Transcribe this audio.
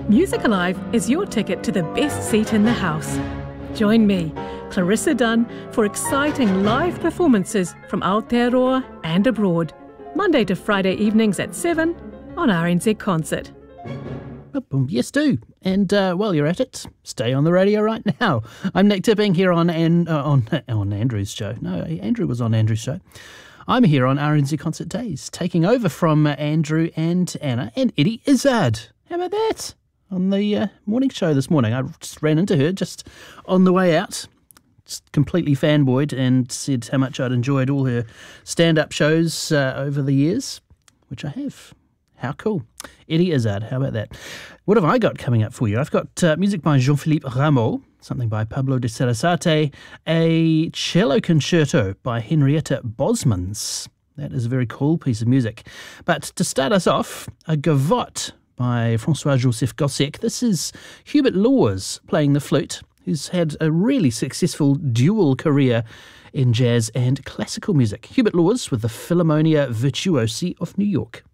Music Alive is your ticket to the best seat in the house. Join me, Clarissa Dunn, for exciting live performances from Aotearoa and abroad, Monday to Friday evenings at 7 on RNZ Concert. Yes, do. And while you're at it, stay on the radio right now. I'm Nick Tipping here on Andrew's show. No, Andrew was on Andrew's show. I'm here on RNZ Concert Days, taking over from Andrew and Anna and Eddie Izzard. How about that? On the morning show this morning, I just ran into her just on the way out. Just completely fanboyed and said how much I'd enjoyed all her stand-up shows over the years, which I have. How cool. Eddie Izzard, how about that? What have I got coming up for you? I've got music by Jean-Philippe Rameau, something by Pablo de Sarasate, a cello concerto by Henrietta Bosmans. That is a very cool piece of music. But to start us off, a gavotte by François-Joseph Gossec. This is Hubert Laws playing the flute, who's had a really successful dual career in jazz and classical music. Hubert Laws with the Philharmonia Virtuosi of New York.